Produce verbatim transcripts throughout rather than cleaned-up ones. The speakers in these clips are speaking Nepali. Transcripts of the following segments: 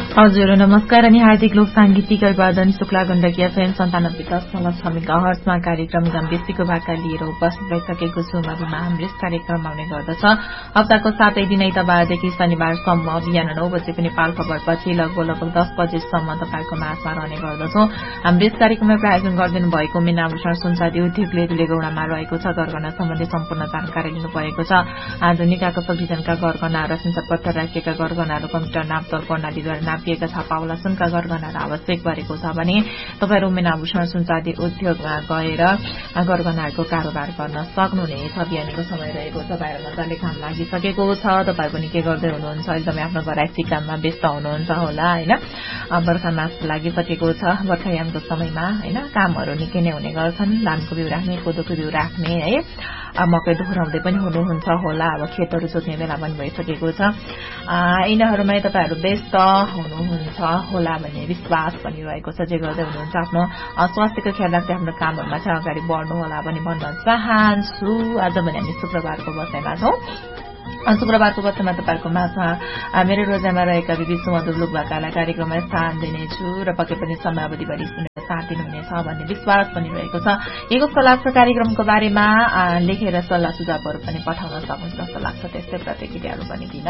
हजुर नमस्कार अनि हार्दिक लोक सांगीतिक अभिवादन शुक्ला गण्डकी एफएम सन्तानब्बे दशमलव छ मेगाहर्ट्जमा कार्यक्रम गम्बेसीको भाका लिएर उपस्थित भइसकेको छु मधुमा हाम्रो कार्यक्रम आउने गर्दछ। हप्ताको सातै दिन आइतबारदेखि शनिबारसम्म बिहान नौ बजेको नेपाल खबरपछि लगभग लगभग दस बजेसम्म तपाईँको माझमा रहने गर्दछौं। हाम्रो यस कार्यक्रममा प्रायोजन गरिदिनु भएको मीना आभूषण सुनचाँदी उद्योगले दुलेगौडामा रहेको छ। गरगहना सम्बन्धी सम्पूर्ण जानकारी लिनु परेको छ। आधुनिक आकर्षक डिजाइनका गरगहना र सेन्सर पत्थर राखिएका गरगहनाहरू कम्प्युटर नापतोल प्रणालीद्वारा नापिएका छापावाला सुनका गरगहनाहरू आवश्यक परेको छ भने तपाईहरू मीना आभूषण सुनचाँदी उद्योगमा गएर गरगहनाहरूको कारोबार गर्न सक्नुहुनेछ। बिहानीको समय रहेको छ, बाहिर मजाले घाम लागिसकेको छ। तपाईँ पनि के गर्दै हुनुहुन्छ? एकदमै आफ्नो गरायसी काममा व्यस्त हुनुहुन्छ होला होइन। बर्खा मास लागिसकेको छ। बर्खायामको समयमा होइन कामहरू निकै नै हुने गर्छन्। धानको बिउ राख्ने, कोदोको बिउ राख्ने है, मकै दोहोऱ्याउँदै पनि हुनुहुन्छ होला। अब खेतहरू जोत्ने बेला पनि भइसकेको छ। यिनीहरूमै तपाईँहरू व्यस्त हुनुहुन्छ होला भन्ने विश्वास पनि रहेको छ। जे गर्दै हुनुहुन्छ आफ्नो स्वास्थ्यको ख्याल राख्दै आफ्नो कामहरूमा चाहिँ अगाडि बढ्नु होला पनि भन्न चाहन्छु। आज भने हामी शुक्रबारको बसाइमा छौं। शुक्रबारको बच्चामा तपाईँहरूको माझमा मेरो रोजाइमा रहेका विविध सुमधुर लोकभाकालाई कार्यक्रममा स्थान दिनेछु र पक्कै पनि समयावधिभरि सुनेर साथ दिनुहुनेछ भन्ने विश्वास पनि रहेको छ। के कस्तो लाग्छ कार्यक्रमको बारेमा लेखेर सल्लाह सुझावहरू पनि पठाउन सक्नुहुन्छ जस्तो लाग्छ। त्यस्तै प्रतिक्रियाहरू पनि दिन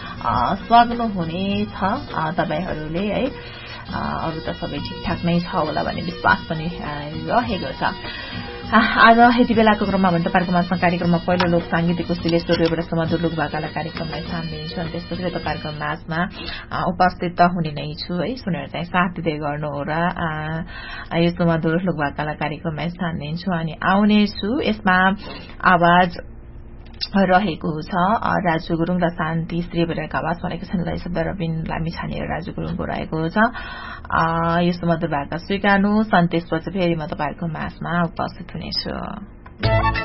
सक्नुहुनेछ तपाईँहरूले है। अरू त सबै ठिकठाक नै छ होला भन्ने विश्वास पनि रहेको छ। आज यति बेलाको क्रममा भने तपाईँहरूको माझमा कार्यक्रममा पहिलो लोक सांगीतिक सिलेश्वरबाट सुमधुर लोक भाकालाई कार्यक्रमलाई स्थान दिन्छु अनि त्यसपछि तपाईँहरूको माझमा उपस्थित हुने नै छु है। सुनेर चाहिँ साथ दिँदै गर्नु हो र यो सुमधुर लोक भाकालाई कार्यक्रममा स्थान दिन्छु अनि आउनेछु। यसमा आवाज रहेको छ राजु गुरुङ र शान्ति श्रीबेलाको आवाज भनेको छन् लय शब्द रविन लामी छानेर राजु गुरुङको रहेको छ। यो सुमधुर भाका स्वीकार्नु। त्यसपछि फेरि म तपाईँहरूको माझमा उपस्थित हुनेछु।